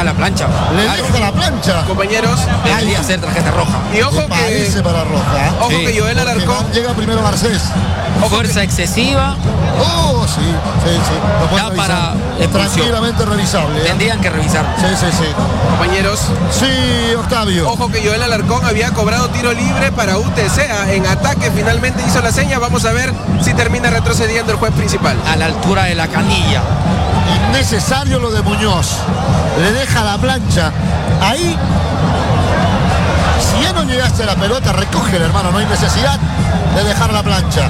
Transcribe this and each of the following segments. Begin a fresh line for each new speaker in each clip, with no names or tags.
deja la plancha.
Le deja la plancha.
Compañeros.
Debería ser tarjeta roja.
Y ojo que
parece para roja.
Ojo
Sí.
que Joel Alarcón.
Llega primero Garcés.
Fuerza excesiva.
Oh, sí. Lo pueden
Ya
revisar.
para expulsión.
Tranquilamente revisable.
Tendrían que revisar.
Sí.
Compañeros.
Sí, Octavio.
Ojo que Joel Alarcón había cobrado tiro libre para UTC. En ataque finalmente hizo la seña. Vamos a ver si termina retrocediendo el juez principal.
A la altura de la canilla.
Innecesario lo de Muñoz. Le deja la plancha. Ahí, si ya no llegaste a la pelota, recógela, hermano. No hay necesidad de dejar la plancha.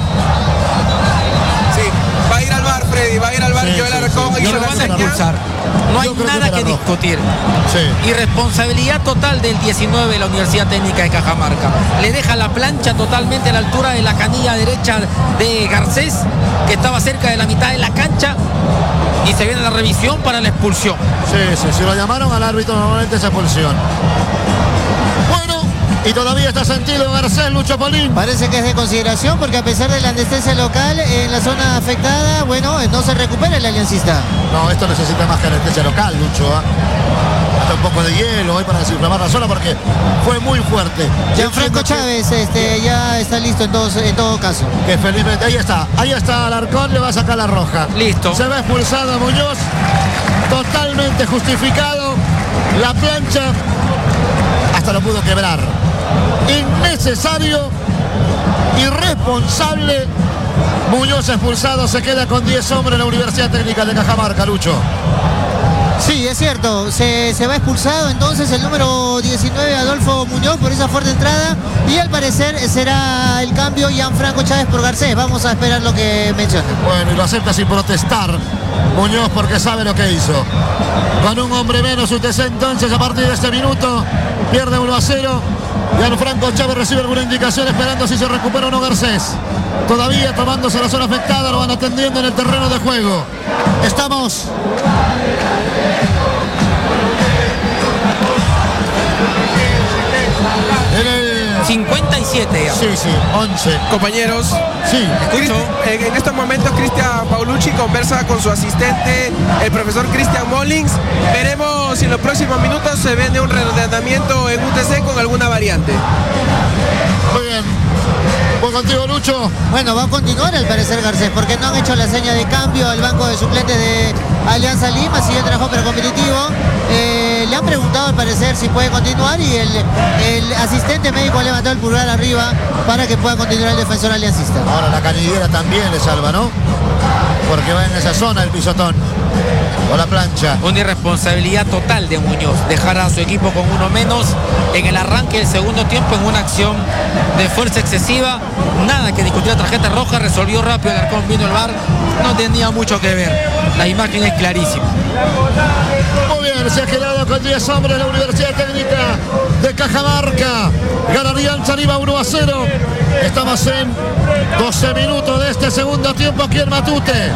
Sí, va a ir al bar, Freddy. Va a ir al bar Joel Alarcón.
Y lo van a expulsar. No hay nada que discutir.
Sí.
Irresponsabilidad total del 19 de la Universidad Técnica de Cajamarca. Le deja la plancha totalmente a la altura de la canilla derecha de Garcés, que estaba cerca de la mitad de la cancha, y se viene la revisión para la expulsión.
Sí, si lo llamaron al árbitro normalmente esa expulsión. Bueno, y todavía está sentido Garcés, Lucho Polín.
Parece que es de consideración porque a pesar de la anestesia local en la zona afectada, bueno, no se recupera el aliancista.
No, esto necesita más que anestesia local, Lucho. Hasta un poco de hielo hoy para desinflamar la zona porque fue muy fuerte.
Gianfranco Chávez ya está listo en todo caso.
Que felizmente, ahí está Alarcón, le va a sacar la roja.
Listo.
Se va expulsado Muñoz, totalmente justificado. La plancha hasta lo pudo quebrar. Innecesario, irresponsable. Muñoz expulsado, se queda con 10 hombres en la Universidad Técnica de Cajamarca, Lucho.
Sí, es cierto, se va expulsado entonces el número 19 Adolfo Muñoz por esa fuerte entrada y al parecer será el cambio Gianfranco Chávez por Garcés. Vamos a esperar lo que menciona.
Bueno, y lo acepta sin protestar Muñoz porque sabe lo que hizo. Con un hombre menos UTC entonces a partir de este minuto pierde 1-0. Gianfranco Chávez recibe alguna indicación esperando si se recupera o no Garcés. Todavía tomándose la zona afectada, lo van atendiendo en el terreno de juego. Estamos en el
57 ya.
Sí, 11.
Compañeros,
Sí,
Escucho.
en estos momentos Cristian Paulucci conversa con su asistente, el profesor Cristian Mollins. Veremos si en los próximos minutos se viene un reordenamiento en UTC con alguna variante.
muy bien. Voy contigo, Lucho.
Bueno, va a continuar al parecer Garcés porque no han hecho la seña de cambio al banco de suplentes de Alianza Lima, sigue el trabajo pero competitivo. Le han preguntado al parecer si puede continuar y el asistente médico ha levantado el pulgar arriba para que pueda continuar el defensor aliancista.
Ahora la canillera también le salva, ¿no? Porque va en esa zona el pisotón. O la plancha.
Una irresponsabilidad total de Muñoz. Dejar a su equipo con uno menos en el arranque del segundo tiempo en una acción de fuerza excesiva. Nada que discutir, la tarjeta roja, resolvió rápido Alarcón, vino el VAR. No tenía mucho que ver. La imagen es clarísima.
Muy bien, se ha quedado con 10 hombres la Universidad Técnica de Cajamarca. Gana Alianza Lima 1-0. Estamos en 12 minutos de este segundo tiempo aquí en Matute.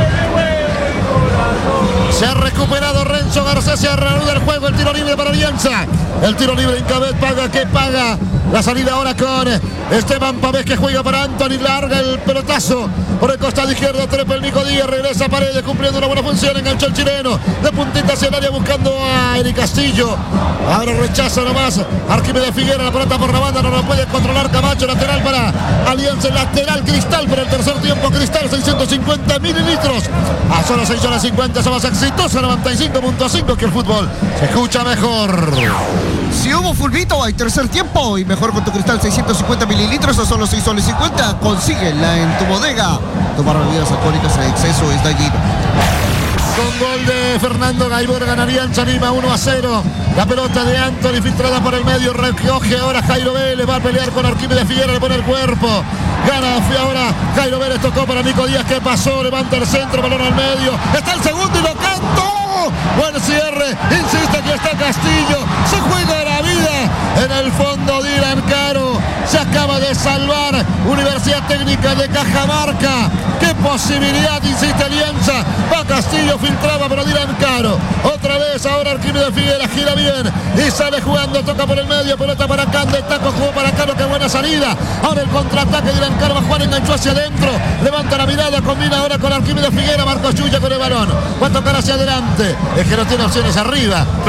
Se ha recuperado Renzo Garcés, se ha reanudado el juego, el tiro libre para Alianza. El tiro libre en Cabet paga, que paga. La salida ahora con Esteban Pavés que juega para Anthony, larga el pelotazo por el costado izquierdo, trepa el Nico Díaz, regresa a Paredes cumpliendo una buena función, enganchó el chileno, de puntita hacia el área buscando a Eric Castillo. Ahora rechaza nomás Arquímedes Figuera, la pelota por la banda, no lo puede controlar Camacho, lateral para Alianza, lateral Cristal para el tercer tiempo, Cristal 650 mililitros, a solo 6 horas 50, somos exitosos 95.5 que el fútbol se escucha mejor.
Si hubo fulbito, hay tercer tiempo y mejor con tu Cristal 650 mililitros a solo 6 soles 50. Consíguela en tu bodega. Tomar bebidas alcohólicas en exceso es dañino.
Con gol de Fernando Gaibor gana Alianza Lima 1-0. La pelota de Anthony filtrada por el medio. Recoge ahora Jairo Vélez. Va a pelear con Arquímedes Figuera. Le pone el cuerpo. Gana ahora Jairo Vélez. Tocó para Nico Díaz. ¿Qué pasó? Levanta el centro. Balón al medio. Está el segundo y lo cantó. Buen cierre. Insiste que está Castillo. Se juega la vida. En el fondo Dylan Caro. Se acaba de salvar Universidad Técnica de Cajamarca. Qué posibilidad, insiste Alianza. Va Castillo, filtraba pero Dylan Caro. Otra vez ahora Arquímedes Figuera gira bien y sale jugando, toca por el medio, pelota para Cando, el taco jugó para Caro, qué buena salida. Ahora el contraataque, Dylan Caro va a jugar, enganchó hacia adentro, levanta la mirada, combina ahora con Arquímedes Figuera, Marcos Chuya con el balón. Va a tocar hacia adelante, es que no tiene opciones arriba.
Pero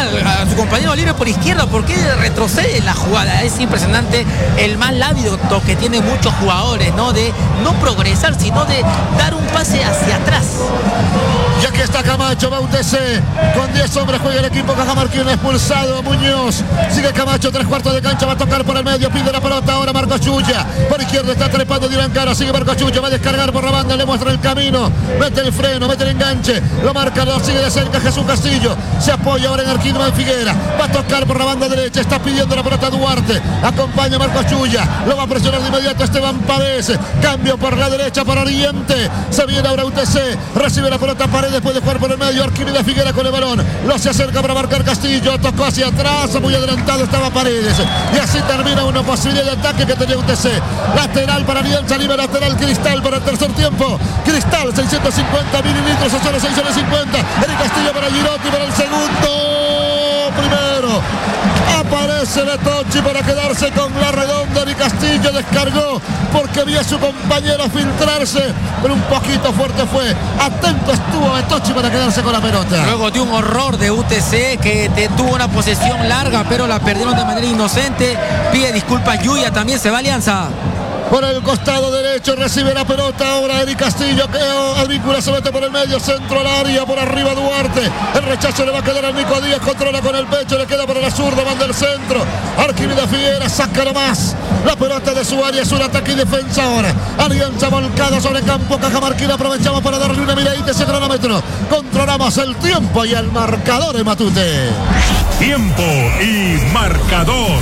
mal a su compañero libre por izquierda. ¿Por qué retrocede la jugada? Es impresionante el mal hábito que tienen muchos jugadores, ¿no? De no progresar, sino de dar un pase hacia atrás.
Y aquí está Camacho, va UTC. Con 10 hombres juega el equipo cajamarquino, expulsado Muñoz. Sigue Camacho, 3/4 de cancha, va a tocar por el medio, pide la pelota ahora Marcos Chuya. Por izquierda está trepando Dylan Cara, sigue Marcos Chuya, va a descargar por la banda, le muestra el camino. Mete el freno, mete el enganche, lo marca, lo sigue de cerca Jesús Castillo. Se apoya ahora en Arquino Figuera. Va a tocar por la banda derecha, está pidiendo la pelota Duarte. Acompaña Marcos Chuya, lo va a presionar de inmediato Esteban Pavés. Cambio por la derecha para Oriente. Se viene ahora UTC, recibe la pelota Paredes, puede jugar por el medio. Arquímedes Figuera con el balón, lo se acerca para marcar Castillo, tocó hacia atrás, muy adelantado estaba Paredes. Y así termina una posibilidad de ataque que tenía UTC. Lateral para Alianza Lima, lateral Cristal para el tercer tiempo. Cristal, 650 mililitros, a solo 6,50. Eric Castillo para Girotti para el segundo. Primero aparece Betocchi para quedarse con la redonda. Eric Castillo descargó porque vio a su compañero filtrarse, pero un poquito fuerte fue. Atento estuvo Betocchi para quedarse con la pelota.
Luego de un horror de UTC que tuvo una posesión larga, pero la perdieron de manera inocente. Pide disculpas Yuya, también se va Alianza.
Por el costado derecho recibe la pelota ahora Eric Castillo, que Advíncula se mete por el medio, centro al área, por arriba Duarte. El rechazo le va a quedar a Nico Díaz, controla con el pecho, le queda para la zurda, manda el centro. Arquímedes Figuera saca nomás. La pelota de su área es un ataque y defensa ahora. Alianza volcada sobre campo cajamarquino. Aprovechamos para darle una miradita a ese cronómetro. Controlamos el tiempo y el marcador en Matute.
Tiempo y marcador.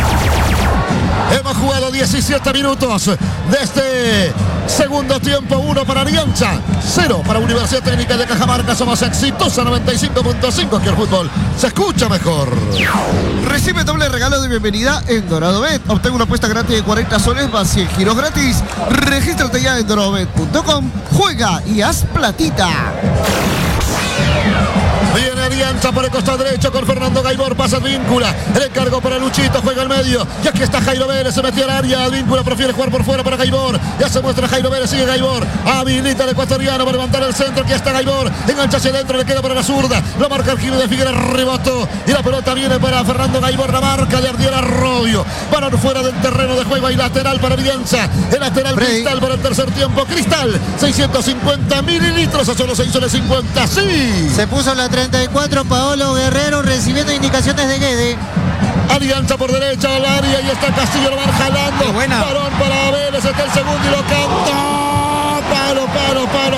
Hemos jugado 17 minutos de este segundo tiempo. 1 para Alianza, 0 para Universidad Técnica de Cajamarca. Somos exitosa 95.5. Aquí el fútbol se escucha mejor.
Recibe doble regalo de bienvenida en Dorado Bet. Obtenga una apuesta gratis de 40 soles más 100 giros gratis. Regístrate ya en doradobet.com. Juega y haz platita.
Viene Alianza por el costado derecho con Fernando Gaibor, pasa Advíncula, el encargo para Luchito, juega al medio, y aquí está Jairo Vélez, se metió al área, Advíncula prefiere jugar por fuera para Gaibor, ya se muestra Jairo Vélez, sigue Gaibor, habilita el ecuatoriano para levantar el centro, aquí está Gaibor, engancha hacia adentro, le queda para la zurda, lo marca Arquímedes Figuera, rebotó, y la pelota viene para Fernando Gaibor, la marca de Ardiel Arroyo, balón fuera del terreno de juego y lateral para Alianza, el lateral Cristal para el tercer tiempo, Cristal, 650 mililitros, a solo 6,50, sí.
Se puso la 34, Paolo Guerrero recibiendo indicaciones de Guede.
Alianza por derecha al área y está Castillo, lo van jalando.
Qué buena.
Balón para Vélez, está el segundo y lo canta. Palo,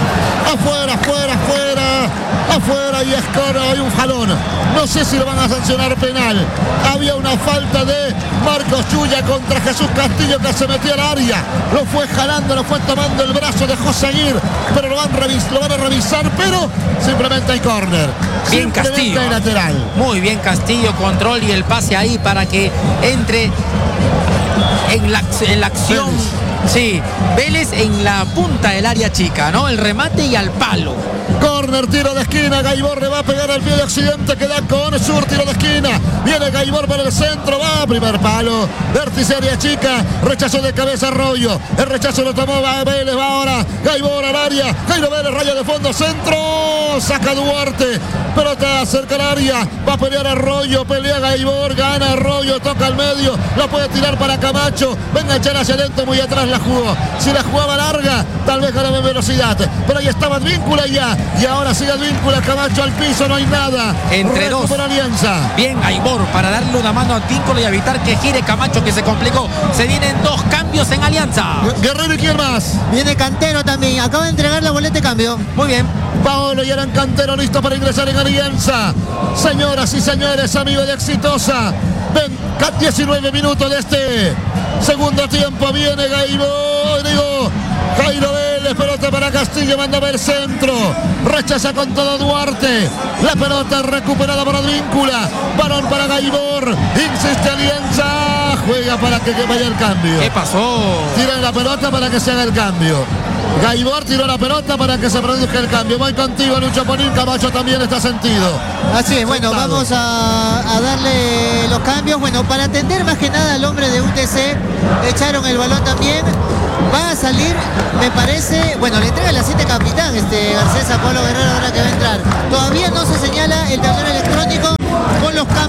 afuera y escora, hay un jalón. No sé si lo van a sancionar penal. Había una falta de Marcos Chuya contra Jesús Castillo que se metió al área. Lo fue jalando, lo fue tomando el brazo, dejó seguir, pero lo van a revisar, pero simplemente hay córner.
Bien Castillo.
Hay lateral.
Muy bien Castillo, control y el pase ahí para que entre en la acción. Sí, Vélez en la punta del área chica, ¿no? El remate y al palo.
Córner, tiro de esquina, Gaibor le va a pegar al pie de Occidente, queda con Sur, tiro de esquina, viene Gaibor para el centro, va, primer palo, vértice área chica, rechazo de cabeza Arroyo, el rechazo lo tomó Vélez, va ahora, Gaibor al área, Jairo Vélez, raya de fondo, centro, saca Duarte, pelota cerca al área, va a pelear Arroyo, pelea Gaibor, gana Arroyo, toca al medio, la puede tirar para Camacho, venga a echar hacia adentro, muy atrás la jugó, si la jugaba larga, tal vez ganaba en velocidad, pero ahí estaba Advíncula ya. Y ahora sigue Advíncula, Camacho al piso, no hay nada.
Entre dos.
Por Alianza.
Bien Gaibor para darle una mano a Advíncula y evitar que gire Camacho, que se complicó. Se vienen dos cambios en Alianza.
Guerrero y quién más.
Viene Cantero también, acaba de entregar la boleta de cambio.
Muy bien.
Paolo y Alan Cantero listo para ingresar en Alianza. Señoras y señores, amigos de Exitosa. Ven, 19 minutos de este segundo tiempo. Viene Jairo Vélez, pelota para Castillo, manda a ver centro, rechaza con todo Duarte, la pelota recuperada por Advíncula, balón para Gaibor, insiste Alianza, juega para que vaya el cambio.
¿Qué pasó?
Tiran la pelota para que se haga el cambio. Gaibor tiró la pelota para que se produzca el cambio. Voy contigo, Lucho Ponín, Camacho también está sentido.
Así es, bueno, vamos a darle los cambios. Bueno, para atender más que nada al hombre de UTC, echaron el balón también. Va a salir, me parece, bueno, le entrega el asiento capitán Garcés a Pablo Guerrero ahora que va a entrar. Todavía no se señala el tablero electrónico,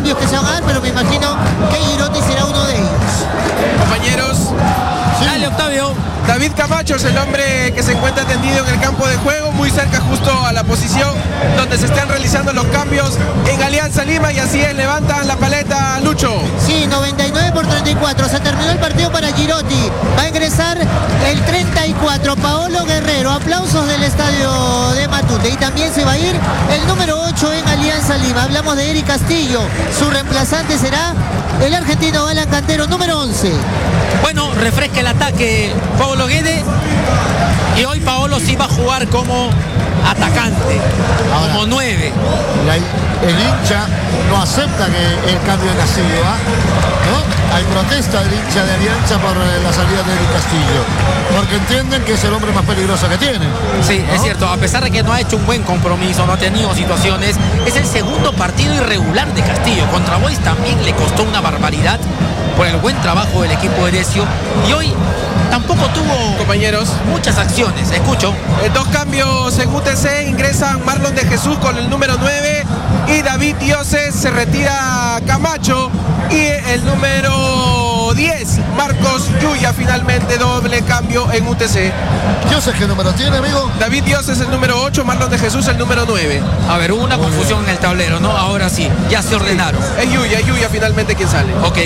cambios que se van a dar, pero me imagino que Girotti será uno de ellos.
Compañeros,
Dale, Octavio.
David Camacho es el hombre que se encuentra tendido en el campo de juego, muy cerca justo a la posición donde se están realizando los cambios en Alianza Lima, y así es, levantan la paleta, Lucho.
Sí, 99-34. Se terminó el partido para Girotti. Va a ingresar el 34, Paolo Guerrero. Aplausos del estadio de Matute. Y también se va a ir el número 8 en Alianza Lima. Hablamos de Eric Castillo. Su reemplazante será el argentino Alan Cantero, número 11.
Bueno, refresca el ataque Paolo Guede. Y hoy Paolo sí va a jugar como atacante,
Ahora,
como 9.
El hincha no acepta que el cambio de Castillo, ¿no? Hay protesta del hincha de Alianza por la salida de Eric Castillo, porque entienden que es el hombre más peligroso que tiene.
Sí,
¿no?
es cierto, a pesar de que no ha hecho un buen compromiso, no ha tenido situaciones, es el segundo partido irregular de Castillo. Contra Boys también le costó una barbaridad por el buen trabajo del equipo de Decio, y hoy tampoco tuvo,
compañeros,
muchas acciones. Escucho.
Dos cambios en UTC, ingresan Marlon de Jesús con el número 9 y David Dioses, se retira Camacho, y el número 10, Marcos Yuya, finalmente doble cambio en UTC.
¿Dioses qué número tiene, amigo?
David Dioses el número 8, Marlon de Jesús el número 9.
A ver, hubo una confusión en el tablero, ¿no? Ahora sí, ya se ordenaron.
Es Yuya finalmente quien sale.
Ok.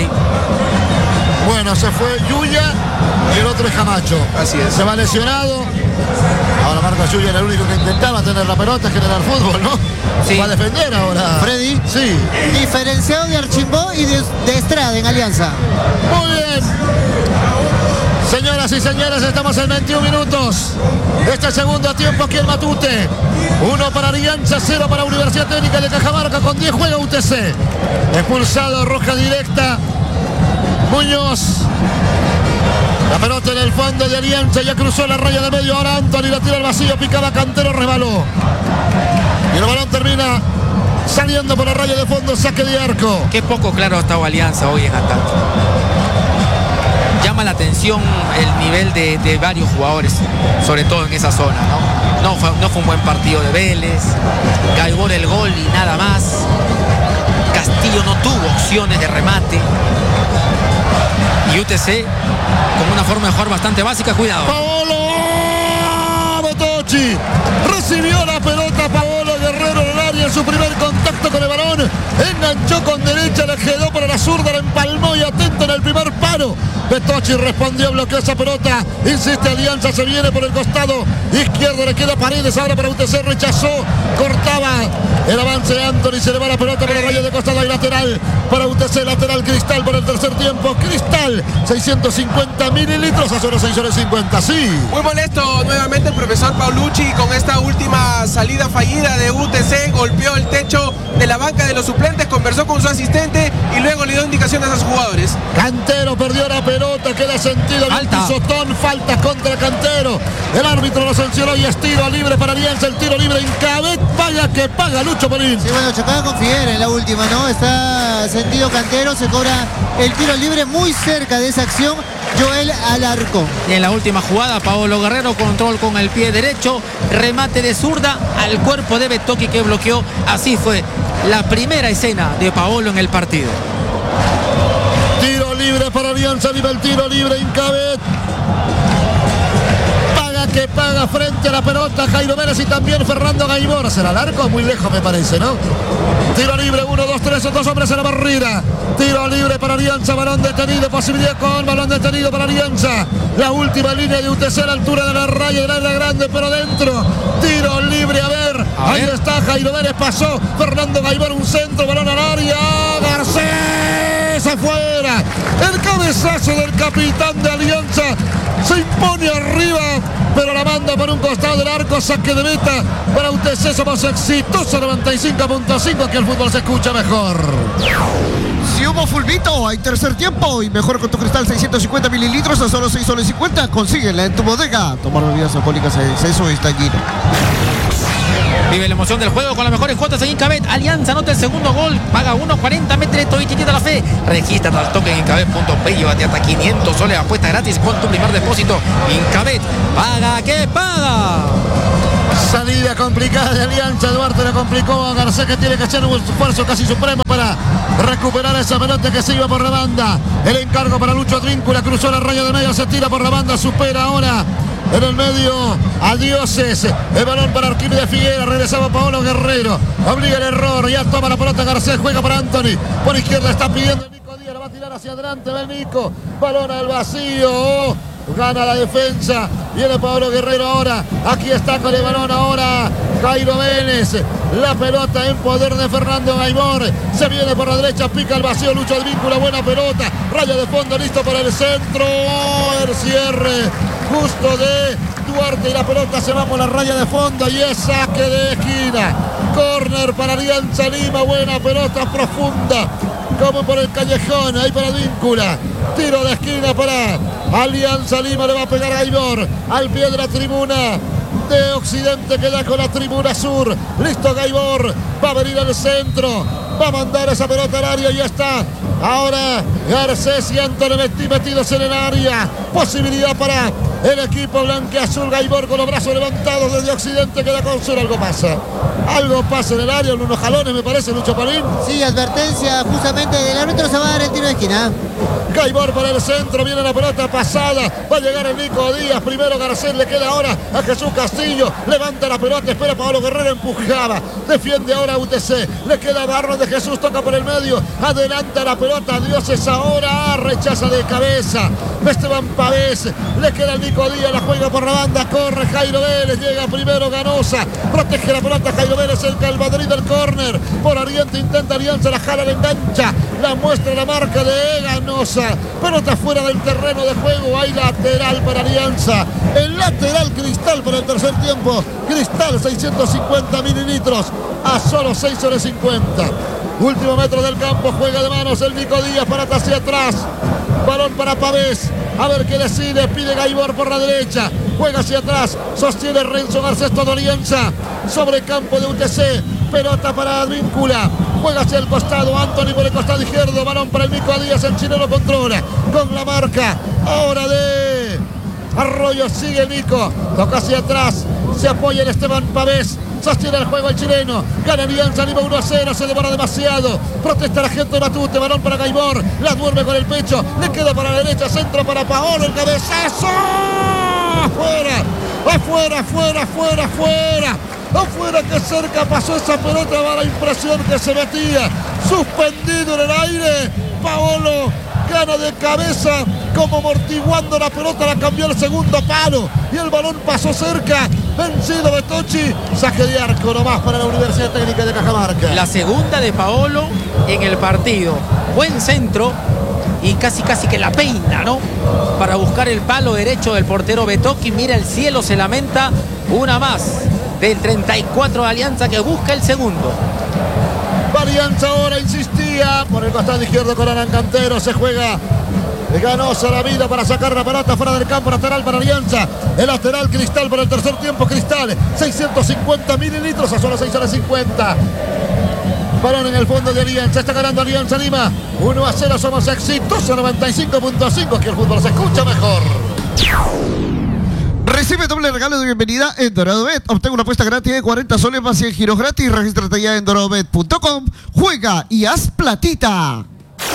Bueno, se fue Yuya y el otro es Camacho.
Así es.
Se va lesionado. Ahora Marcos Yuya era el único que intentaba tener la pelota, generar fútbol, ¿no?
Sí.
Va a defender ahora.
Freddy.
Sí.
Diferenciado de Archimbó y de Estrada en Alianza.
Muy bien. Señoras y señores, estamos en 21 minutos. Este segundo tiempo aquí en Matute. 1 para Alianza, 0 para Universidad Técnica de Cajamarca. Con 10 juega UTC. Expulsado, roja directa. Muñoz. La pelota en el fondo de Alianza, ya cruzó la raya del medio. Ahora Anthony la tira al vacío, picaba Cantero, resbaló. Y el balón termina saliendo por la raya de fondo, saque de arco.
Qué poco claro ha estado Alianza hoy en ataque. Llama la atención el nivel de varios jugadores, sobre todo en esa zona, ¿no? No fue un buen partido de Vélez. Gaibor el gol y nada más. Castillo no tuvo opciones de remate. Y UTC con una forma de jugar bastante básica. Cuidado.
Paolo Betochi recibió la pelota. Paolo Guerrero en el área en su primer contacto con el balón. Enganchó con derecha, le quedó para la zurda, la empalmó y atento en el primer paro. Betochi respondió, bloqueó esa pelota. Insiste Alianza, se viene por el costado izquierdo, le queda Paredes ahora para UTC, rechazó, cortaba el avance de Anthony, se le va la pelota por el rayo de costado y lateral para UTC, lateral Cristal por el tercer tiempo. Cristal, 650 mililitros a solo 6,50, sí.
Muy molesto nuevamente el profesor Paulucci con esta última salida fallida de UTC, golpeó el techo de la banca de los suplentes, conversó con su asistente y luego le dio indicaciones a sus jugadores.
Cantero perdió la pelota, queda sentido el pisotón, falta contra Cantero. El árbitro lo sancionó y es tiro libre para Alianza, el tiro libre en Cabet, vaya que paga Lucho Polín.
Sí, bueno, chocaba con Figuera en la última, ¿no? Está sentido Cantero, se cobra el tiro libre muy cerca de esa acción. Joel Alarcón.
Y en la última jugada, Paolo Guerrero, control con el pie derecho, remate de zurda al cuerpo de Betochi que bloqueó. Así fue la primera escena de Paolo en el partido.
Tiro libre para Alianza, viva el tiro libre en Cabet. Que paga frente a la pelota Jairo Vélez y también Fernando Gaibor. Será el arco muy lejos, me parece, ¿no? Tiro libre, 1, 2, 3, dos hombres en la barrida. Tiro libre para Alianza, balón detenido, posibilidad con balón detenido para Alianza. La última línea de UTC a la altura de la raya del área grande, pero dentro. Tiro libre, a ver. Ahí está Jairo Vélez, pasó Fernando Gaibor, un centro, balón al área. Garcés afuera. El cabezazo del capitán de Alianza se impone arriba, pero la manda por un costado del arco, saque de meta para UTC. Somos exitosos, 95.5, que el fútbol se escucha mejor.
Si hubo fulbito, hay tercer tiempo y mejor con tu Cristal 650 mililitros a solo 6,50. Consíguela en tu bodega. Tomar bebidas alcohólicas es eso, está lleno.
Vive la emoción del juego con las mejores cuotas en Incabet. Alianza anota el segundo gol, paga 1.40, mete todo y chiquita la fe. Regístrate al toque en Incabet.p, llévate hasta 500 soles, apuesta gratis con tu primer depósito. Incabet, paga que paga.
Salida complicada de Alianza. Duarte le complicó a Garcés, que tiene que hacer un esfuerzo casi supremo para recuperar esa pelota que se iba por la banda. El encargo para Lucho Advíncula, cruzó la raya de medio, se tira por la banda, supera ahora en el medio a Dioses. El balón para Arquímedes Figuera, regresaba Paolo Guerrero, obliga el error, ya toma la pelota Garcés, juega para Anthony, por izquierda está pidiendo el Nico Díaz, la va a tirar hacia adelante, va el Nico, balón al vacío. Gana la defensa, viene Pablo Guerrero ahora, aquí está con el balón ahora Jairo Vélez, la pelota en poder de Fernando Gaibor, se viene por la derecha, pica el vacío, Lucho Advíncula, buena pelota, raya de fondo, listo para el centro, el cierre justo de Duarte y la pelota se va por la raya de fondo y es saque de esquina, córner para Alianza Lima, buena pelota profunda, como por el callejón, ahí para Advíncula, tiro de esquina para Alianza Lima, le va a pegar a Gaibor, al pie de la tribuna de Occidente, queda con la tribuna sur, listo Gaibor, va a venir al centro, va a mandar esa pelota al área y ya está, ahora Garcés y Antonio metidos en el área, posibilidad para el equipo blanqueazul, Gaibor con los brazos levantados desde Occidente, queda con sur, algo pasa en el área, unos jalones me parece, Lucho Palín.
Sí, advertencia justamente del árbitro, se va a dar el tiro de esquina.
Gaibor para el centro, viene la pelota pasada, va a llegar el Nico Díaz, primero Garcés, le queda ahora a Jesús Castillo, levanta la pelota, espera Pablo Guerrero, empujaba, defiende ahora UTC, le queda Barros de Jesús, toca por el medio, adelanta la pelota, Dioses ahora, rechaza de cabeza, Esteban Pavés, le queda el Nico Díaz, la juega por la banda, corre Jairo Vélez, llega primero Ganosa, protege la pelota Jairo Vélez, cerca el Madrid del córner, por Oriente intenta Alianza, la jala, la engancha, la muestra la marca de Ganosa, pelota fuera del terreno de juego, hay lateral para Alianza, el lateral Cristal para el tercer tiempo, Cristal 650 mililitros a solo 6 horas 50. Último metro del campo, juega de manos el Nico Díaz para hacia atrás, balón para Pavés, a ver qué decide, pide Gaibor por la derecha, juega hacia atrás, sostiene Renzo Garcés, todo Alianza, sobre el campo de UTC, pelota para Advíncula, juega hacia el costado, Anthony por el costado izquierdo, balón para el Nico Díaz, el chileno controla, con la marca, ahora de Arroyo, sigue Nico, toca hacia atrás, se apoya en Esteban Pavés, sostiene el juego el chileno, gana Alianza Lima 1-0, se demora demasiado, protesta la gente de Matute, balón para Gaibor, la duerme con el pecho, le queda para la derecha, centro para Paolo, el cabezazo, afuera, que cerca pasó esa pelota, va la impresión que se metía, suspendido en el aire, Paolo gana de cabeza, como amortiguando la pelota, la cambió el segundo palo y el balón pasó cerca, vencido Betochi, saque de arco nomás para la Universidad Técnica de Cajamarca.
La segunda de Paolo en el partido, buen centro y casi que la peina, ¿no? Para buscar el palo derecho del portero Betochi, mira el cielo, se lamenta, una más del 34 de Alianza que busca el segundo.
Alianza ahora insistía por el costado izquierdo con Alan Cantero, se juega Ganosa la vida para sacar la pelota fuera del campo, lateral para Alianza, el lateral Cristal para el tercer tiempo, Cristal 650 mililitros a solo 6 horas 50. Balón en el fondo de Alianza, está ganando Alianza Lima 1-0, somos exitosos 95.5, que el fútbol se escucha mejor.
Recibe doble regalo de bienvenida en DoradoBet. Obtenga una apuesta gratis de 40 soles más 100 giros gratis. Regístrate ya en doradobet.com. Juega y haz platita.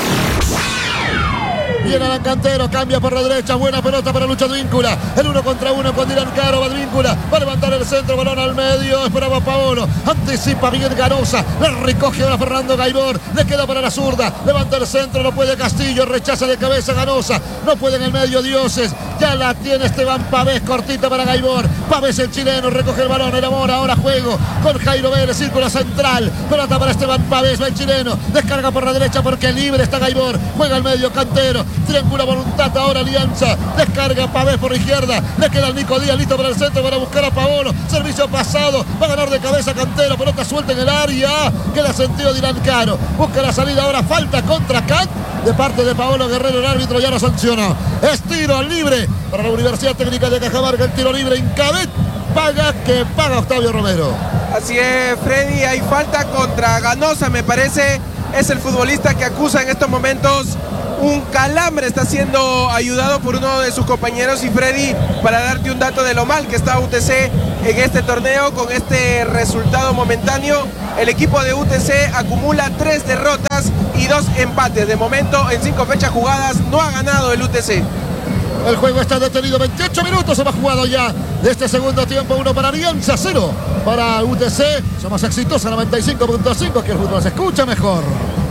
Viene Alan Cantero, cambia por la derecha, buena pelota para Lucho Advíncula, el 1 contra 1 con Dylan Caro, Advíncula, va a levantar el centro, balón al medio, esperaba Paolo, anticipa bien Ganosa, le recoge ahora Fernando Gaibor, le queda para la zurda, levanta el centro, no puede Castillo, rechaza de cabeza Ganosa, no puede en el medio Dioses, ya la tiene Esteban Pavés, cortita para Gaibor, Pavés el chileno, recoge el balón, elabora ahora juego con Jairo Vélez, círculo central, pelota para Esteban Pavés, va el chileno, descarga por la derecha porque libre está Gaibor, juega al medio Cantero, triangula voluntad ahora Alianza, descarga Pavés por la izquierda, le queda el Nico Díaz listo para el centro para buscar a Paolo, servicio pasado, va a ganar de cabeza Cantero, pelota suelta en el área, queda sentido Dylan Caro, busca la salida ahora, falta contra Cat, de parte de Paolo Guerrero, el árbitro ya lo sancionó, es tiro libre para la Universidad Técnica de Cajamarca, el tiro libre Incabet, paga Octavio Romero.
Así es, Freddy, hay falta contra Ganosa, me parece, es el futbolista que acusa en estos momentos un calambre, está siendo ayudado por uno de sus compañeros. Y Freddy, para darte un dato de lo mal que está UTC en este torneo. Con este resultado momentáneo, el equipo de UTC acumula 3 derrotas y 2 empates. De momento, en 5 fechas jugadas, no ha ganado el UTC.
El juego está detenido, 28 minutos hemos jugado ya de este segundo tiempo, 1 para Alianza, 0 para UTC. Somos exitosos, 95.5, que el fútbol se escucha mejor.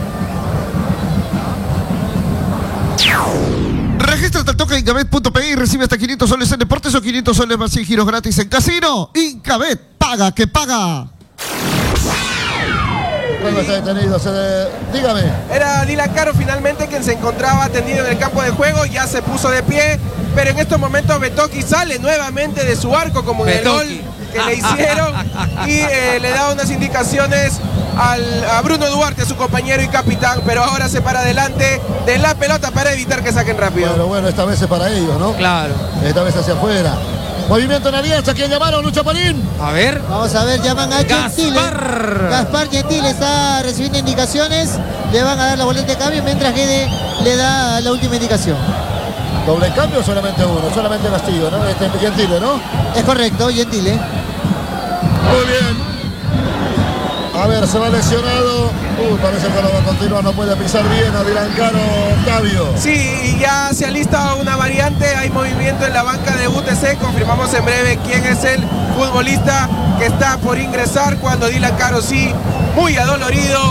Regístrate al toque Incabet.pe y recibe hasta 500 soles en deportes o 500 soles más 100 giros gratis en casino. Incabet, paga que paga.
El juego está detenido, dígame.
Era Dylan Caro finalmente quien se encontraba tendido en el campo de juego, ya se puso de pie, pero en estos momentos Betoki sale nuevamente de su arco como en el gol que le hicieron y le da unas indicaciones a Bruno Duarte, su compañero y capitán, pero ahora se para adelante de la pelota para evitar que saquen rápido.
Pero bueno, esta vez es para ellos, ¿no?
Claro.
Esta vez hacia afuera. Movimiento en Alianza, ¿quién llamaron? Lucho Marín.
A ver.
Vamos a ver, llaman a Gentile. Gaspar Gentile está recibiendo indicaciones. Le van a dar la boleta de cambio mientras Guede le da la última indicación.
¿Doble cambio o solamente uno? Solamente Castillo, ¿no? Gentile, ¿no?
Es correcto, Gentile.
Muy bien. A ver, se va lesionado. Parece que no va a continuar, no puede pisar bien a Dylan Caro, Octavio.
Sí, y ya se alista una variante, hay movimiento en la banca de UTC, confirmamos en breve quién es el futbolista que está por ingresar cuando Dylan Caro sí, muy adolorido,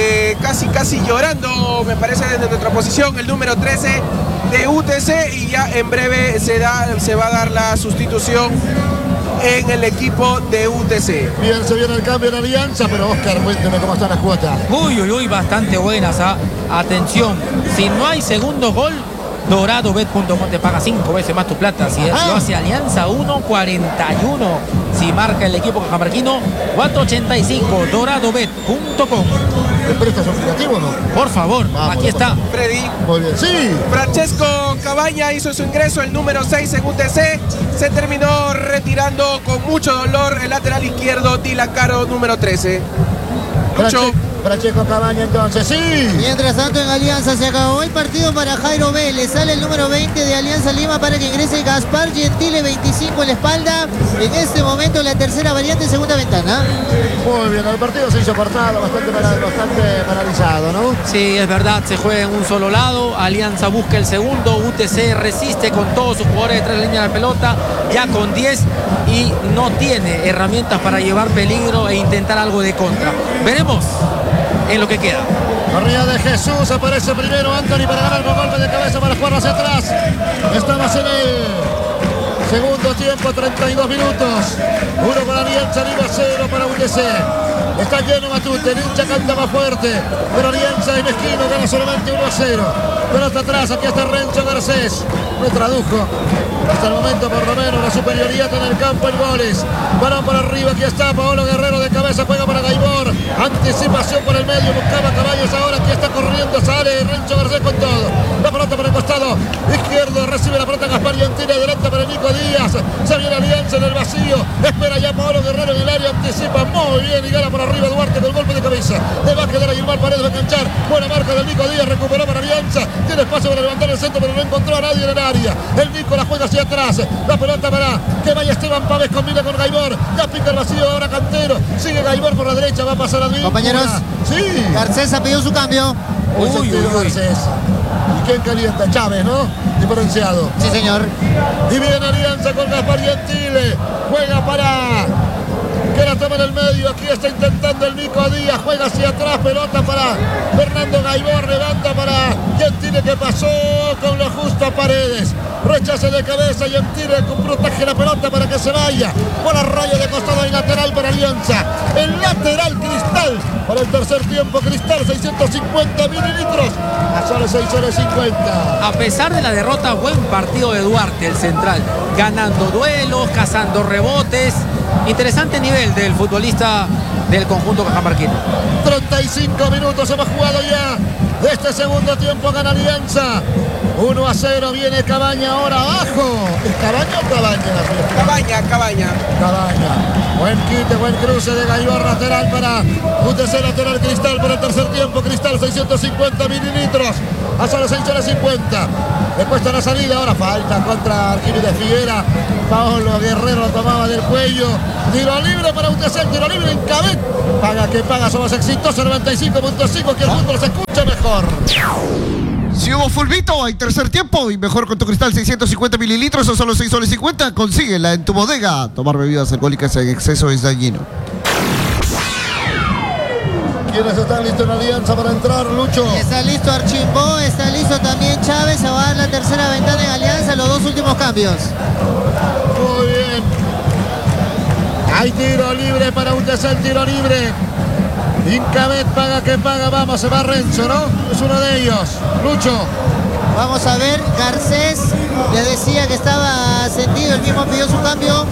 casi llorando, me parece desde nuestra posición, el número 13 de UTC, y ya en breve se va a dar la sustitución en el equipo de UTC.
Bien, se viene el cambio en Alianza, pero Oscar, cuénteme cómo están las cuotas.
Uy, bastante buenas. Atención, si no hay segundo gol, DoradoBet.com te paga 5 veces más tu plata. Si lo hace Alianza, 1.41. Si marca el equipo cajamarquino, 4.85. DoradoBet.com.
¿Le prestas aplicativo o no?
Por favor,
vamos,
aquí está.
Freddy.
Muy bien, sí.
Francesco Cabaña hizo su ingreso, el número 6 en UTC. Se terminó retirando con mucho dolor el lateral izquierdo, Dylan Caro, número 13. Lucho.
Francesco Cabaña entonces, sí.
Mientras tanto en Alianza se acabó el partido para Jairo Vélez. Sale el número 20 de Alianza Lima para que ingrese Gaspar Gentile, 25 en la espalda. En este momento la tercera variante, segunda ventana.
Muy bien, el partido se hizo cortado, bastante paralizado, ¿no?
Sí, es verdad, se juega en un solo lado. Alianza busca el segundo. UTC resiste con todos sus jugadores de 3 líneas de pelota, ya con 10, y no tiene herramientas para llevar peligro e intentar algo de contra. Veremos en lo que queda.
Arriba de Jesús, aparece primero Anthony para ganar con golpe de cabeza para jugar hacia atrás. Estamos en el segundo tiempo, 32 minutos. 1 para Alianza Lima, 0 para UTC. Está lleno Matute, el hincha canta más fuerte, pero Alianza y Mezquino gana solamente 1-0. Pero hasta atrás, aquí está Renzo Garcés. No tradujo hasta el momento por lo menos la superioridad en el campo en goles. Balón por arriba, aquí está Paolo Guerrero de cabeza, juega para Gaibor. Anticipación por el medio, buscaba Caballos ahora, aquí está corriendo, sale Renzo Garcés con todo. La pelota por el costado izquierdo, recibe la pelota Gaspar Gentile, adelante para Nico Díaz. Se viene Alianza en el vacío, espera ya Paolo Guerrero en el área, anticipa muy bien y gana por arriba Duarte con golpe de cabeza. Le va a quedar a Gilmar Paredes, va a enganchar. Buena marca del Nico Díaz, recuperó para Alianza. Tiene espacio para levantar el centro, pero no encontró a nadie en el área. El Nico la juega hacia atrás. La pelota para que vaya Esteban Pávez, combina con Gaibor. Ya pica el vacío ahora Cantero. Sigue Gaibor por la derecha, va a pasar a Víncula.
Compañeros,
sí.
Garcés ha pedido su cambio.
Uy. Garcés. ¿Y quién calienta? Chávez, ¿no? Diferenciado.
Sí, señor.
Y viene Alianza con Gaspar Gentile. Juega para que la toma en el medio. Aquí está intentando el Nico Díaz. Juega hacia atrás. Pelota para Fernando Gaibor. Levanta para Gentile, que pasó con lo justo a Paredes. Rechace de cabeza. Gentile protege la pelota para que se vaya. Por arroyo de costado y lateral para Alianza. El lateral Cristal. Para el tercer tiempo, Cristal, 650 mililitros. A solo 6,50.
A pesar de la derrota, buen partido de Duarte, el central. Ganando duelos, cazando rebotes. Interesante nivel del futbolista del conjunto cajamarquino.
35 minutos hemos jugado ya de este segundo tiempo. Gana Alianza. 1-0, viene Cabaña ahora abajo. ¿Es Cabaña o Cabaña?
Cabaña.
Buen quite, buen cruce de Gaibor, lateral para UTC, lateral Cristal para el tercer tiempo. Cristal 650 mililitros a solo 6:50. Le cuesta la salida, ahora falta contra Arquímedes Figuera. Paolo Guerrero lo tomaba del cuello. Tiro libre para UTC, tiro libre en Cabet. Paga que paga, somos exitosos, 95.5, que el fútbol se escucha mejor.
Si hubo fulbito, hay tercer tiempo y mejor con tu Cristal 650 mililitros o solo 6,50 $. Consíguela en tu bodega. Tomar bebidas alcohólicas en exceso es dañino.
¿Quiénes están listos en Alianza para entrar, Lucho?
Está listo Archimbó, está listo también Chávez. Se va a dar la tercera ventana en Alianza, los dos últimos cambios.
Muy bien. Hay tiro libre para UTC, tiro libre. Incabet, paga que paga, vamos, se va Renzo, ¿no? Es uno de ellos. Lucho.
Vamos a ver, Garcés le decía que estaba sentido, el mismo pidió su cambio.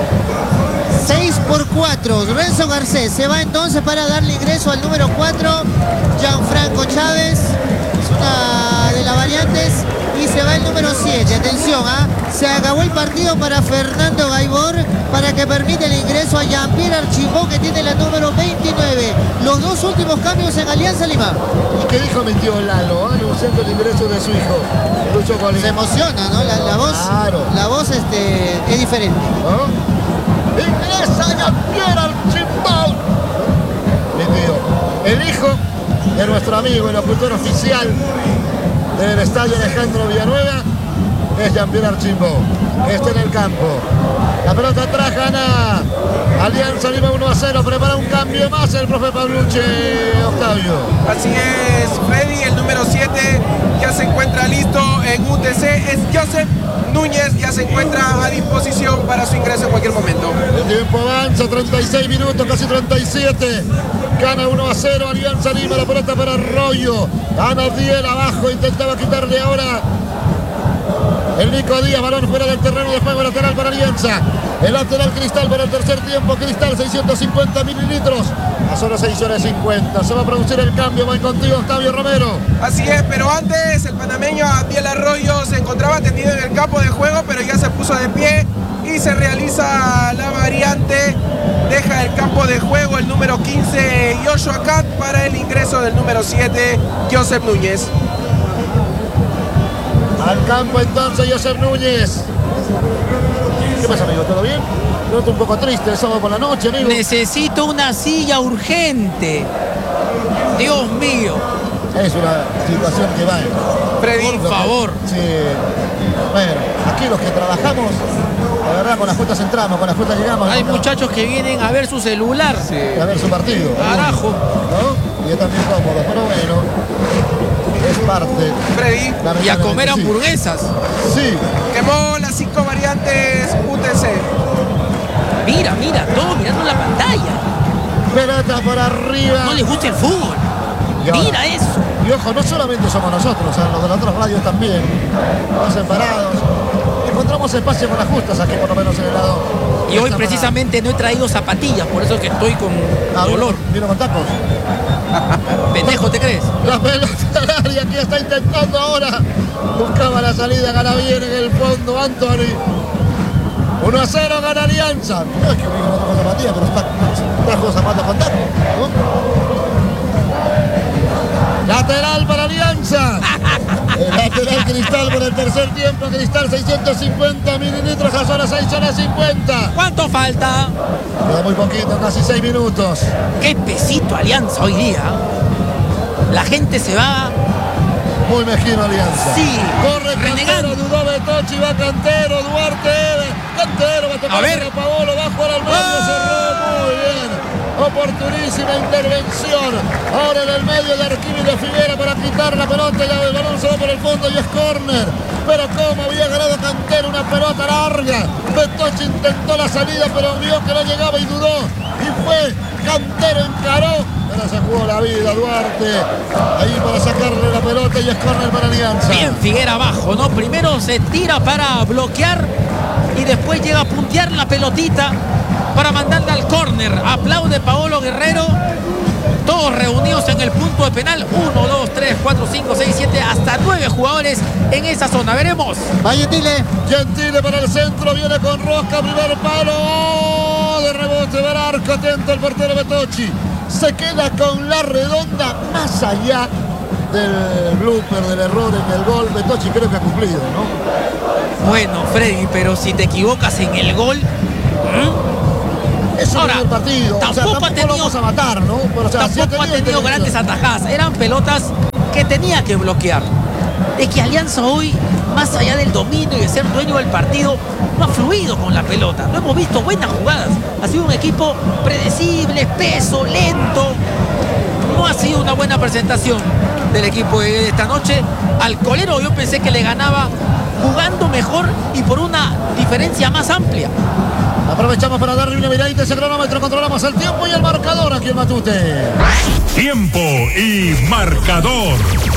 6-4, Renzo Garcés se va entonces para darle ingreso al número 4, Gianfranco Chávez, es una de las variantes, y se va el número 7, atención, se acabó el partido para Fernando Gaibor, para que permite el ingreso a Jean-Pierre Archimbó, que tiene la número 29, los dos últimos cambios en Alianza Lima.
¿Y qué dijo mi tío Lalo, anunciando el ingreso de su hijo, Lucho Colín?
Se emociona, ¿no? La voz,
claro.
La voz es diferente.
¿No? Ingresa Jean-Pierre Archimbó. Mi tío, el hijo de nuestro amigo, el locutor oficial del estadio Alejandro Villanueva, es Jean-Pierre Archimbó, que está en el campo. La pelota atrás, gana Alianza Lima 1-0, prepara un cambio más el profe Pabluche, Octavio.
Así es, Freddy, el número 7 ya se encuentra listo en UTC, es Joseph Núñez, ya se encuentra a disposición para su ingreso en cualquier momento.
El tiempo avanza, 36 minutos, casi 37. Gana 1-0 Alianza Lima, la pelota para Arroyo. Gana Diel abajo, intentaba quitarle ahora el Nico Díaz, balón fuera del terreno de juego, lateral para Alianza. El lateral Cristal para el tercer tiempo, Cristal 650 mililitros a solo 6:50. Se va a producir el cambio, voy contigo Octavio Romero.
Así es, pero antes el panameño Abdiel Arroyo se encontraba tendido en el campo de juego, pero ya se puso de pie y se realiza la variante. Deja el campo de juego el número 15 Joshua Cat para el ingreso del número 7 Joseph Núñez.
Al campo entonces Joseph Núñez. ¿Qué pasa, amigo? ¿Todo bien? Noto un poco triste el sábado por la noche, amigo.
Necesito una silla urgente. Dios mío.
Es una situación que va.
Freddy,
por favor.
Sí. Bueno, aquí los que trabajamos, la verdad, con las cuotas entramos, con las cuotas llegamos.
Hay
¿no?
muchachos que vienen a ver su celular.
Sí.
A ver su partido.
Carajo.
¿No? Y es también cómodo, pero bueno. Es parte.
Freddy,
Y a comer
Sí.
hamburguesas.
Sí.
quemó las 5 variantes UTC.
Mira, todo mirando la pantalla.
Pelota por arriba.
No les gusta el fútbol.
Y ahora-
Mira eso.
Y ojo, no solamente somos nosotros, los de las otras radios también. Vamos separados. Encontramos espacio con las justas aquí, por lo menos en el lado.
Y hoy precisamente no he traído zapatillas, por eso que estoy con dolor.
Vino con tacos.
Pendejo, ¿te crees?
La pelota al área, aquí está intentando ahora. Buscaba la salida, gana bien en el fondo Anthony. 1-0 gana Alianza. No es que vino con zapatillas, pero trajo zapatos con tacos, ¿no? Lateral para Alianza. El lateral Cristal por el tercer tiempo. Cristal 650 mililitros a solo 6:50.
¿Cuánto falta?
Queda muy poquito, casi 6 minutos.
Qué pesito Alianza hoy día. La gente se va.
Muy mezquino Alianza.
Sí,
Corre
renegando.
Cantero, dudó Betochi, va Cantero, Duarte, Cantero, va a tocar
A ver.
para Paolo, va a jugar al medio, cerró, muy bien. Oportunísima intervención. Ahora en el medio de Arquímedes Figuera para quitar la pelota y el balón se va por el fondo y es córner. Pero como había ganado Cantero, una pelota larga. Betochi intentó la salida, pero vio que no llegaba y dudó. Y fue Cantero, encaró. Pero se jugó la vida Duarte. Ahí para sacarle la pelota y es córner para Alianza.
Bien, Figuera abajo, ¿no? Primero se tira para bloquear y después llega a puntear la pelotita para mandarla al córner. Aplaude Paolo Guerrero. Todos reunidos en el punto de penal. 1, 2, 3, 4. 4, 5, 6, 7, hasta 9 jugadores en esa zona. Veremos.
Va Gentile.
Gentile para el centro, viene con rosca, primer palo. De rebote, ver arco, atento el portero Betocchi. Se queda con la redonda más allá del blooper, del error en el gol. Betocchi creo que ha cumplido, ¿no?
Bueno, Freddy, pero si te equivocas en el gol...
Es un
Ahora,
buen partido.
tampoco ha tenido,
lo vamos a matar, ¿no? Pero, o sea,
tampoco ha tenido grandes atajadas. Eran pelotas que tenía que bloquear. Es que Alianza hoy, más allá del dominio y de ser dueño del partido, no ha fluido con la pelota. No hemos visto buenas jugadas. Ha sido un equipo predecible, espeso, lento. No ha sido una buena presentación del equipo de esta noche. Al Colero yo pensé que le ganaba jugando mejor y por una diferencia más amplia.
Aprovechamos para darle una miradita a ese cronómetro, controlamos el tiempo y el marcador aquí en Matute.
Tiempo y marcador.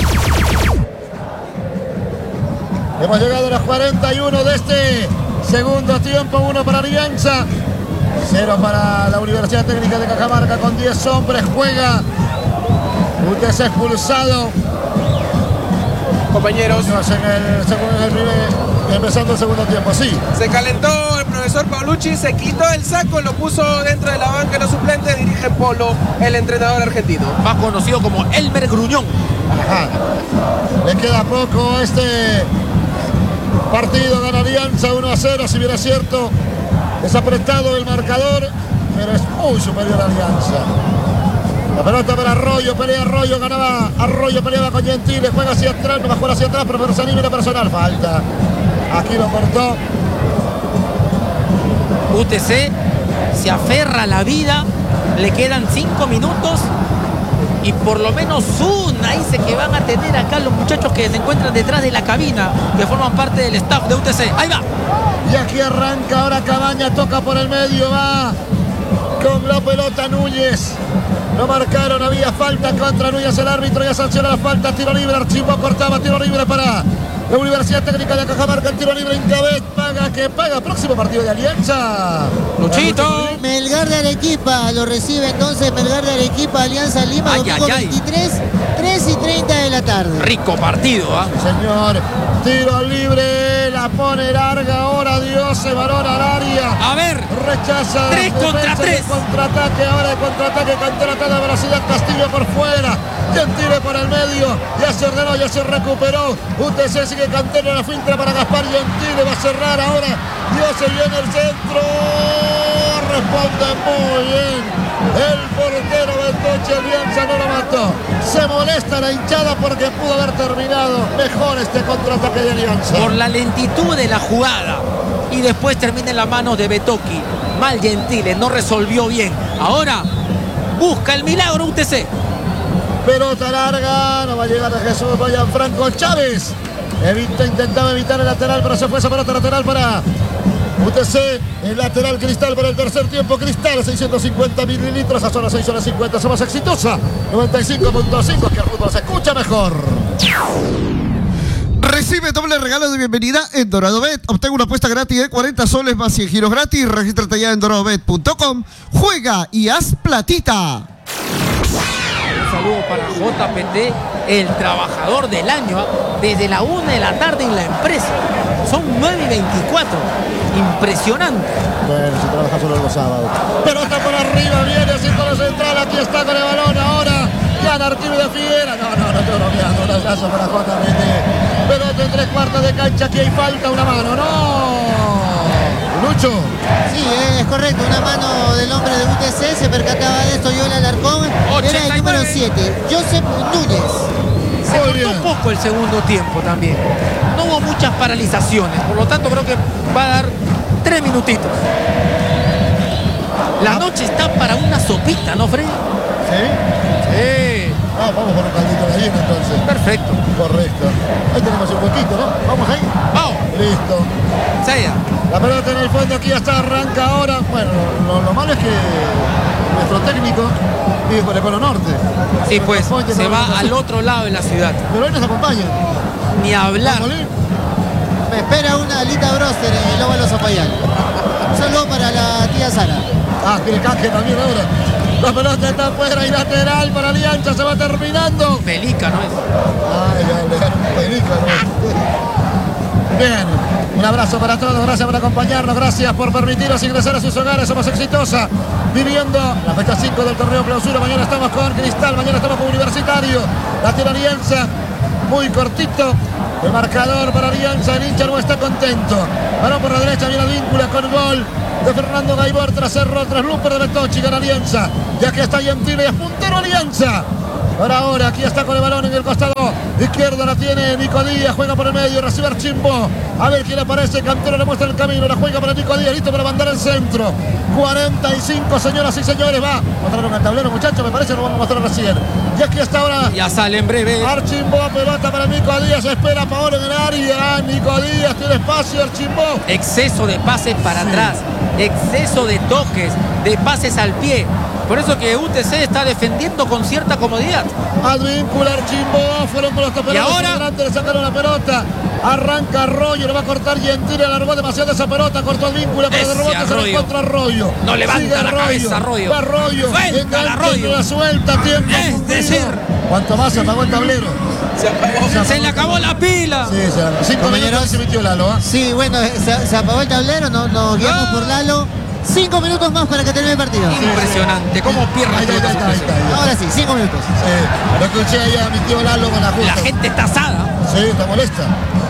Hemos llegado a los 41 de este segundo tiempo, 1 para Alianza, 0 para la Universidad Técnica de Cajamarca con 10 hombres, juega UTC expulsado.
Compañeros,
empezando el segundo tiempo, sí.
se calentó el profesor Paulucci, se quitó el saco, lo puso dentro de la banca de los suplentes, dirige Polo, el entrenador argentino.
Más conocido como Elmer Gruñón.
Ajá. Le queda poco a este partido, gana Alianza 1-0, si bien es cierto, es apretado el marcador, pero es muy superior a Alianza. La pelota para Arroyo, pelea Arroyo, ganaba Arroyo, peleaba con Gentile, juega hacia atrás, no va a jugar hacia atrás, pero se anima personal, falta. Aquí lo cortó.
UTC se aferra a la vida, le quedan 5 minutos y por lo menos una dice que van a tener acá los muchachos que se encuentran detrás de la cabina, que forman parte del staff de UTC. Ahí va.
Y aquí arranca ahora Cabaña, toca por el medio, va con la pelota Núñez. No marcaron, había falta contra Núñez, el árbitro ya sancionó la falta, tiro libre, Archivo cortaba, tiro libre para la Universidad Técnica de Cajamarca, el tiro libre, Incabet, paga que paga, próximo partido de Alianza.
Luchito.
Melgar de Arequipa lo recibe entonces Melgar de Arequipa, Alianza Lima,
Ay,
domingo
ay, ay.
23, 3:30 de la tarde.
Rico partido, ¿ah?
Señor, tiro libre, la pone larga ahora, Dios, se varón al área.
A ver,
Rechaza.
3 contra
defensa,
3.
el contraataque, ahora el contraataque, cantera toda velocidad, Castillo por fuera. Gentile por el medio, ya se ordenó, ya se recuperó. UTC sigue cantero, la finta para Gaspar Gentile, va a cerrar ahora. Dios, se viene el centro. Responde muy bien. El portero Betocchi, Alianza no lo mató. Se molesta la hinchada porque pudo haber terminado mejor este contraataque de Alianza.
por la lentitud de la jugada y después termina en las manos de Betocchi. Mal Gentile, no resolvió bien. Ahora busca el milagro UTC.
Pelota larga, no va a llegar a Jesús, vaya Franco Chávez. Intentaba evitar el lateral, pero se fue esa pelota lateral para UTC. El lateral Cristal para el tercer tiempo. Cristal, 650 mililitros, a zona 6 horas 50. Somos exitosa. 95.5, que el fútbol se escucha mejor.
Recibe doble regalo de bienvenida en Dorado Bet. Obtenga una apuesta gratis de 40 soles más 100 giros gratis. Regístrate ya en doradobet.com. Juega y haz platita.
Un saludo para JPT, el trabajador del año, desde la 1 de la tarde en la empresa. Son 9:24. Impresionante.
Bueno, se trabaja solo los sábados. Pelota por arriba, viene haciendo la central. Aquí está con el balón ahora. Gana Arquímedes Figuera. No, estoy bromeando. Un abrazo para JPT. Pelota en 3/4 de cancha. Aquí hay falta, una mano. No. Lucho.
Sí, es correcto, una mano del hombre de UTC, se percataba de esto Yoel Alarcón, era el número 7, Joseph Núñez.
Se
Muy
cortó
bien.
poco el segundo tiempo también. No hubo muchas paralizaciones, por lo tanto creo que va a dar 3 minutitos. La noche está para una sopita, ¿no, Freddy?
¿Sí?
Sí.
Ah, vamos por un caldito de gallina entonces.
Perfecto.
Correcto. Ahí tenemos un poquito, ¿no? Vamos ahí.
Vamos.
Listo.
Saya.
La pelota en el fondo, aquí ya está, arranca ahora. Bueno, lo malo es que nuestro técnico vive por el Polo Norte.
Sí, pues
Ponte
se
por
va
la-
al otro lado de la ciudad.
Pero hoy nos acompaña.
Ni hablar.
Molín.
Me espera una alita broster en el óvalo Zapayán. Un saludo para la tía Sara.
Ah, tiene canje también ahora. La pelota está afuera y lateral para Alianza, se va terminando.
Pelica, ¿no es?
Bien, un abrazo para todos, gracias por acompañarnos, gracias por permitirnos ingresar a sus hogares. Somos Exitosa, viviendo la fecha 5 del torneo Clausura. Mañana estamos con Cristal, mañana estamos con Universitario. La tiene Alianza, muy cortito. El marcador para Alianza, el hincha no está contento. Balón por la derecha, viene Advíncula con gol de Fernando Gaibor tras error, tras Lumper de Betochi, gana Alianza. Ya que está Gentile, es puntero Alianza. Ahora, aquí está con el balón en el costado izquierdo, la tiene Nico Díaz, juega por el medio, recibe Archimbo. A ver quién aparece, Cantero le muestra el camino, la juega para Nico Díaz, listo para mandar el centro. 45, señoras y señores, va. Mostraron el tablero, muchachos, me parece, lo vamos a mostrar recién. Y aquí está ahora.
Ya sale en breve.
Archimbo, pelota para Nico Díaz, espera Paolo en el área. Nico Díaz tiene espacio, Archimbo.
Exceso de pases para atrás, exceso de toques, de pases al pie. Por eso que UTC está defendiendo con cierta comodidad.
Advíncula, Archimbo, fueron con los toperones.
Y ahora
adelante, le sacaron la pelota. Arranca Arroyo, le va a cortar Gentile, alargó demasiado esa pelota, cortó Advíncula, pero de rebote se le encuentra Arroyo.
No levanta la cabeza Arroyo.
Va Arroyo,
Suelta Arroyo.
La suelta, tiempo.
Es decir,
¿cuánto más se apagó el tablero?
Se le acabó la pila.
Sí, se apagó. 5 minutos se metió Lalo, ¿eh?
Sí, bueno, se apagó el tablero, nos guiamos por Lalo. 5 minutos más para que termine el partido.
Impresionante, cómo pierde
Ahí
el
está.
Ahora sí, 5 minutos.
Sí, lo escuché allá a mi tío Lalo con la justa.
La gente está asada.
Sí, está molesta.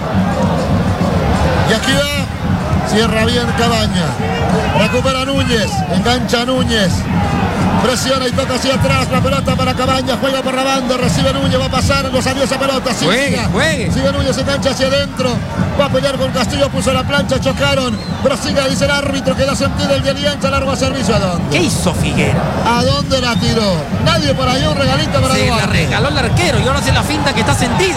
Y aquí va, cierra bien Cabaña. Recupera Núñez, engancha Núñez. Presiona y toca hacia atrás, la pelota para Cabaña, juega por la banda, recibe Núñez, va a pasar, no salió esa pelota,
juegue.
Sigue Núñez, engancha hacia adentro, va a pelear con Castillo, puso la plancha, chocaron, pero siga, dice el árbitro, que da sentido el de Alianza, largo servicio, ¿a dónde?
¿Qué hizo Figuera?
¿A dónde la tiró? Nadie por ahí, un regalito para
Se la
Duarte.
regaló el arquero y ahora hace la finta que está sentido.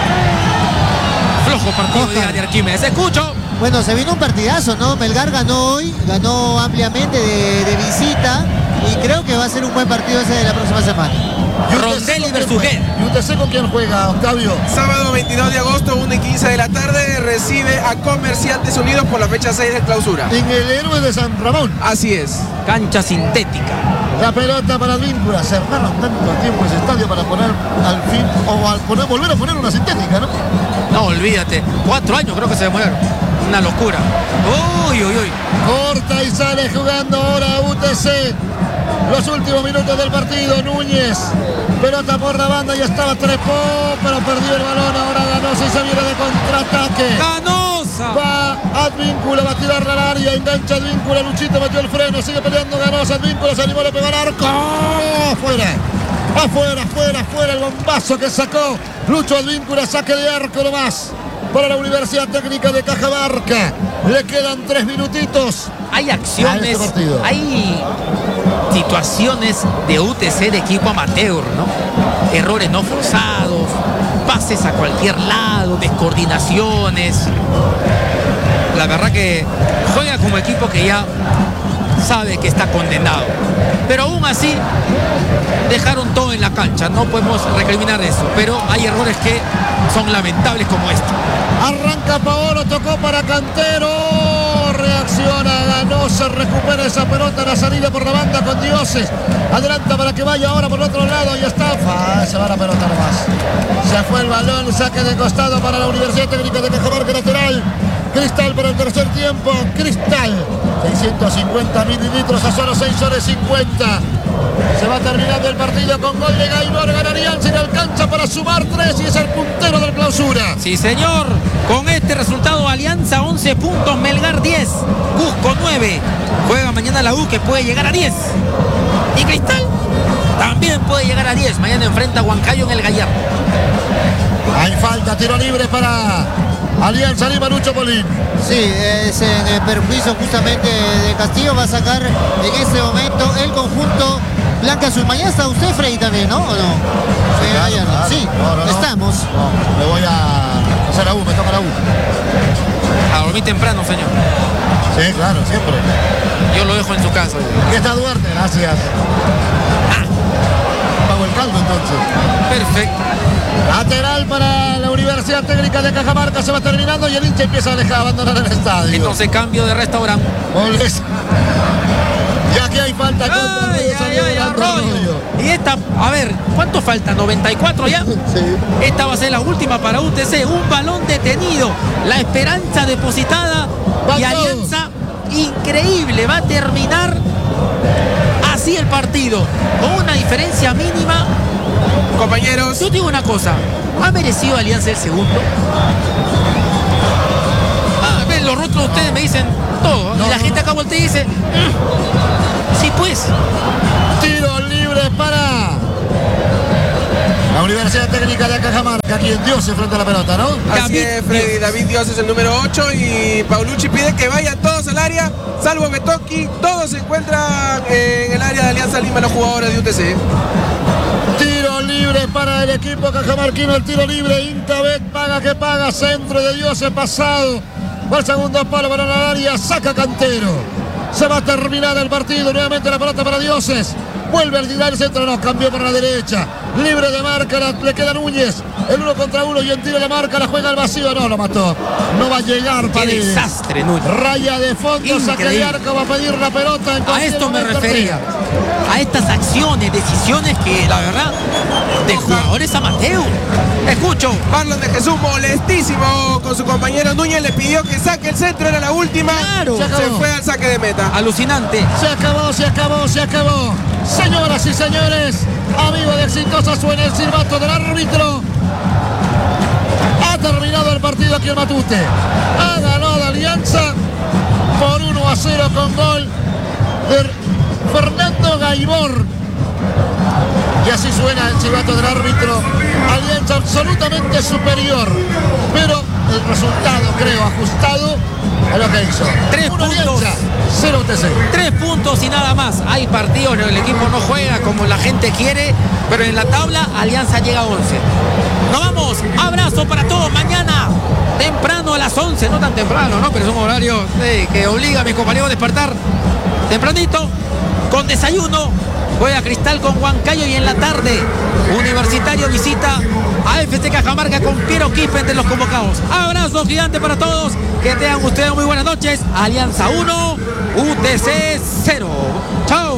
Flojo partido de Arquímedes, escucho.
Bueno, se vino un partidazo, ¿no? Melgar ganó hoy, ganó ampliamente de visita y creo que va a ser un buen partido ese de la próxima semana.
Rondelli versus Gued.
¿Y usted sé con quién juega, Octavio?
Sábado 22 de agosto, 1:15 de la tarde, recibe a Comerciantes Unidos por la fecha 6 de clausura.
En el Héroe de San Ramón.
Así es.
Cancha sintética.
La pelota para Advíncula. Cerraron tanto tiempo ese estadio para poner al fin, o volver a poner una sintética, ¿no?
No, olvídate. 4 años creo que se demoraron. Una locura. Uy.
Corta y sale jugando ahora UTC. Los últimos minutos del partido. Núñez. Pelota por la banda. Ya estaba trepó, pero perdió el balón. Ahora Ganosa y se viene de contraataque.
Ganosa.
Va Advíncula, va a tirarla al área. Engancha Advíncula. Luchito metió el freno. Sigue peleando Ganosa. Advíncula se animó a pegar arco. ¡Oh! Afuera. El bombazo que sacó Lucho Advíncula. Saque de arco nomás para la Universidad Técnica de Cajamarca. Le quedan 3 minutitos.
Hay acciones, hay situaciones de UTC de equipo amateur, ¿no? Errores no forzados, pases a cualquier lado, descoordinaciones. La verdad que juega como equipo que ya sabe que está condenado. Pero aún así dejaron todo en la cancha, no podemos recriminar eso, pero hay errores que son lamentables como este.
Arranca Paolo, tocó para Cantero, reacciona Ganosa, recupera esa pelota, la salida por la banda con Dioses, adelanta para que vaya ahora por el otro lado, y está, se va la pelota nomás, se fue el balón, saque de costado para la Universidad Técnica de Cajamarca, lateral. Cristal para el tercer tiempo. Cristal, 650 mililitros a solo 6 horas 50. Se va terminando el partido con gol de Gaibor. Ganarían, se le alcanza para sumar 3 y es el puntero del clausura.
Sí, señor. Con este resultado, Alianza 11 puntos, Melgar 10, Cusco 9. Juega mañana la U, que puede llegar a 10. Y Cristal también puede llegar a 10. Mañana enfrenta a Huancayo en el Gallardo.
Hay falta, tiro libre para Alianza Lima, Lucho Polín.
Sí, es en el perjuicio justamente de Castillo. Va a sacar en este momento el conjunto blanca azul. Mañana está usted, Freddy, también, ¿no? ¿O no?
Claro.
Sí,
No.
estamos.
No, me voy a hacer la U, me toca la U.
A dormir temprano, señor.
Sí, claro, siempre.
Yo lo dejo en su casa.
Aquí está Duarte, gracias. Pago el caldo entonces.
Perfecto.
Lateral para la Universidad Técnica de Cajamarca, se va terminando y el hincha empieza a abandonar el estadio.
Entonces cambio de restaurante.
Y aquí hay falta contra
Arroyo. Y esta, a ver, ¿cuánto falta? ¿94 ya?
Sí.
Esta va a ser la última para UTC. Un balón detenido. La esperanza depositada. Y Alianza, increíble, va a terminar así el partido. Con una diferencia mínima.
Compañeros.
Yo digo una cosa. ¿Ha merecido Alianza el segundo? Los rostros de ustedes me dicen todo. Y la gente acá voltea y dice, sí pues.
Tiro libre para la Universidad Técnica de Cajamarca, quien Dios se enfrenta a la pelota, ¿no?
Así es, Freddy. David Dios es el número 8 y Paulucci pide que vayan todos al área, salvo Betoki. Todos se encuentran en el área de Alianza Lima, los jugadores de UTC.
Tiro libre para el equipo cajamarquino, el tiro libre. Intabet paga que paga, centro de Dios pasado. Va el segundo palo para la área, saca Cantero. Se va a terminar el partido, nuevamente la pelota para Dioses. Vuelve al tirar el centro, no, cambió para la derecha. Libre de marca, le queda Núñez. El 1 contra 1 y en tiro de marca la juega al vacío. No, lo mató. No va a llegar
Qué
Paredes.
desastre, Núñez.
Raya de fondo, saca de arco, va a pedir la pelota.
A esto me refería. A estas acciones, decisiones que la verdad, de jugadores amateur. Escucho.
Marlon de Jesús molestísimo con su compañero Núñez, le pidió que saque el centro, era la última.
Claro.
Se fue al saque de meta.
Alucinante.
Se acabó, se acabó, se acabó. Señoras y señores, amigo de Exitosa, suena el silbato del árbitro. Ha terminado el partido aquí en Matute. Ha ganado Alianza por 1-0 con gol de Fernando Gaibor. Y así suena el silbato del árbitro. Alianza absolutamente superior, pero el resultado, creo, ajustado a lo que hizo.
3 puntos.
Alianza, 0 TC.
3 puntos y nada más. Hay partidos en el equipo no juega como la gente quiere, pero en la tabla Alianza llega a 11. Nos vamos. Abrazo para todos. Mañana temprano a las 11. No tan temprano, ¿no? Pero es un horario que obliga a mis compañeros a despertar tempranito con desayuno. Juega Cristal con Huancayo y en la tarde Universitario visita a FC Cajamarca con Piero Quispe entre los convocados. Abrazo gigante para todos. Que tengan ustedes muy buenas noches. Alianza 1, UTC 0. Chao.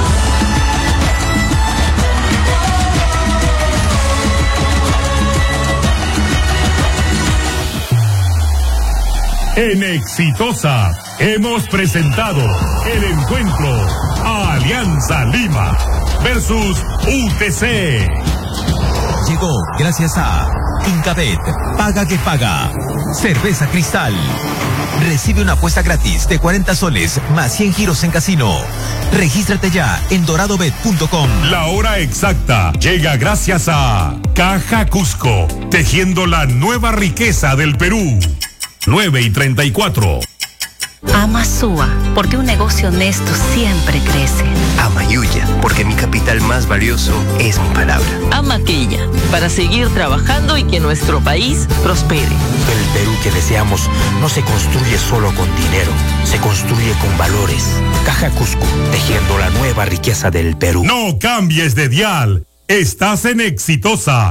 En Exitosa hemos presentado el encuentro Alianza Lima versus UTC.
Llegó gracias a Incabet, paga que paga. Cerveza Cristal. Recibe una apuesta gratis de 40 soles más 100 giros en casino. Regístrate ya en doradobet.com.
La hora exacta llega gracias a Caja Cusco, tejiendo la nueva riqueza del Perú. 9:34.
Ama Sua, porque un negocio honesto siempre crece.
Ama Yuya, porque mi capital más valioso es mi palabra.
Ama Quilla, para seguir trabajando y que nuestro país prospere.
El Perú que deseamos no se construye solo con dinero, se construye con valores. Caja Cusco, tejiendo la nueva riqueza del Perú.
No cambies de dial. Estás en Exitosa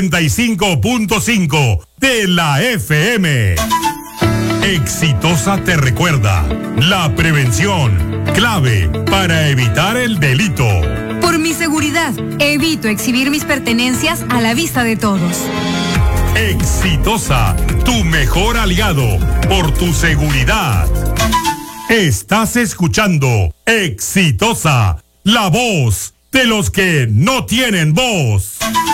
95.5 de la FM. Exitosa te recuerda, la prevención, clave para evitar el delito.
Por mi seguridad, evito exhibir mis pertenencias a la vista de todos.
Exitosa, tu mejor aliado, por tu seguridad. Estás escuchando Exitosa, la voz de los que no tienen voz.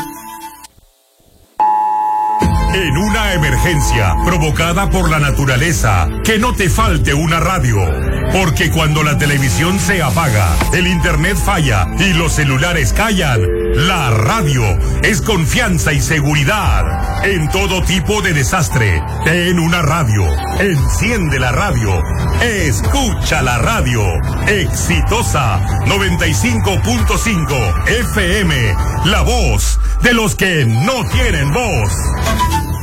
En una emergencia provocada por la naturaleza, que no te falte una radio. Porque cuando la televisión se apaga, el internet falla y los celulares callan, la radio es confianza y seguridad. En todo tipo de desastre, ten una radio. Enciende la radio. Escucha la radio. Exitosa 95.5 FM. La voz de los que no tienen voz.